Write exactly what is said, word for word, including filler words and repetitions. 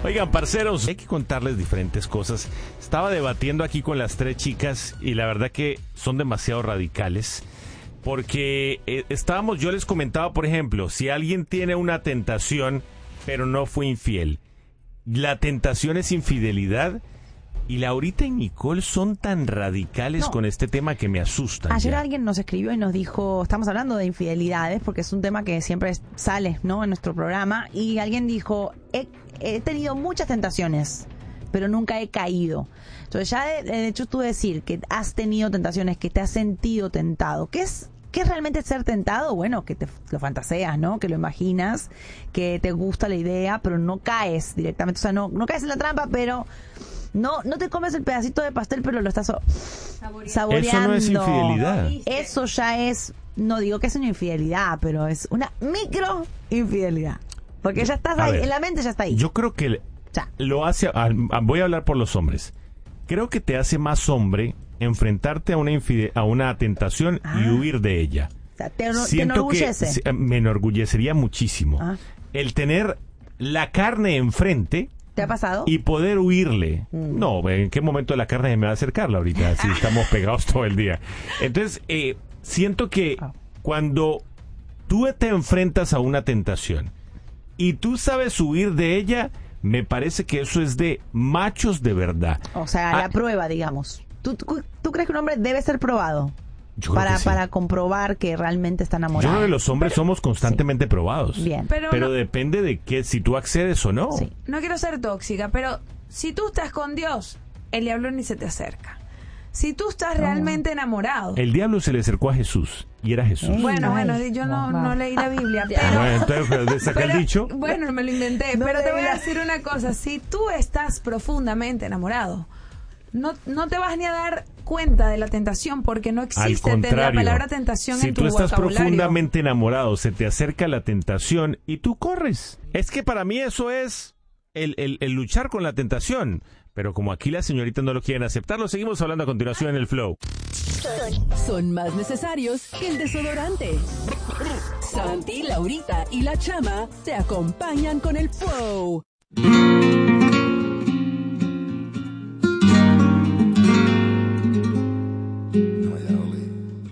Oigan, parceros, hay que contarles diferentes cosas. Estaba debatiendo aquí con las tres chicas y la verdad que son demasiado radicales. Porque eh, estábamos, yo les comentaba, por ejemplo, si alguien tiene una tentación, pero no fue infiel. La tentación es infidelidad. Y Laurita y Nicole son tan radicales no. con este tema que me asustan. Ayer ya. alguien nos escribió y nos dijo, estamos hablando de infidelidades, porque es un tema que siempre sale, ¿no?, en nuestro programa. Y alguien dijo, he, he tenido muchas tentaciones, pero nunca he caído. Entonces ya de, de hecho tú decir que has tenido tentaciones, que te has sentido tentado, ¿qué es? ¿Qué es realmente ser tentado? Bueno, que te lo fantaseas, ¿no? Que lo imaginas, que te gusta la idea, pero no caes directamente. O sea, no, no caes en la trampa, pero no, no te comes el pedacito de pastel, pero lo estás saboreando. saboreando. Eso no es infidelidad. Eso ya es, no digo que es una infidelidad, pero es una micro infidelidad. Porque ya estás a ahí, ver, en la mente ya está ahí. Yo creo que ya. lo hace, voy a hablar por los hombres. Creo que te hace más hombre enfrentarte a una infide- a una tentación ah. y huir de ella. O sea, te, Siento te enorgullece. que me enorgullecería muchísimo ah. el tener la carne enfrente. ¿Te ha pasado? Y poder huirle. Mm. No, ¿en qué momento la carne me va a acercar ahorita? Si estamos pegados todo el día. Entonces, eh, siento que ah. cuando tú te enfrentas a una tentación y tú sabes huir de ella, me parece que eso es de machos de verdad. O sea, ah, la prueba, digamos. ¿Tú, tú, ¿Tú crees que un hombre debe ser probado? Yo para, creo que sí. para comprobar que realmente está enamorado. Yo creo que los hombres pero, somos constantemente sí. probados. Bien. Pero, pero no, depende de que si tú accedes o no. Sí. No quiero ser tóxica, pero si tú estás con Dios, el diablo ni se te acerca. Si tú estás no. realmente enamorado. El diablo se le acercó a Jesús y era Jesús. Ey, bueno, ay, bueno, yo no, no leí la Biblia, pero... Bueno, entonces saca pero, el dicho. Bueno, me lo inventé, no pero te voy a decir una cosa. Si tú estás profundamente enamorado, no, no te vas ni a dar cuenta de la tentación porque no existe la palabra tentación si en tu tú estás vocabulario. Profundamente enamorado, se te acerca la tentación y tú corres. Es que para mí eso es el, el, el luchar con la tentación. Pero como aquí las señoritas no lo quieren aceptar, lo seguimos hablando a continuación en el Flow. Son, son más necesarios que el desodorante. Santi, Laurita y la Chama te acompañan con el Flow.